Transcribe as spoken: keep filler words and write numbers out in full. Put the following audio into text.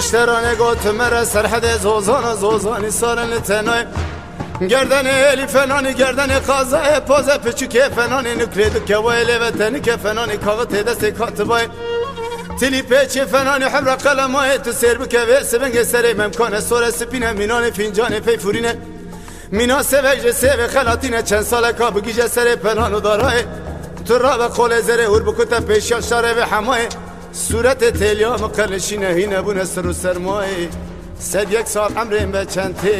شترانه گوت مره سرحد زوزان زوزانی سالن تنای گردن الی فنانی گردن قازای پازه پچوکه فنانی نکرید که ویلی وطنی که فنانی کاغت دست کاتبای تلی پیچ فنانی حمر قلمای تو سر بکه و سبنگ سری ممکانه سور سپینه مینان فینجان فیفورینه مینا سویج سوی خلاتینه چند ساله که بگیجه سر پنانو دارای تو را به قول زره هور بکوته پیشان شاره و حمای صورت تلیام قرشینه هینه بونه سر و سرمای سد یک سال عمرین به چند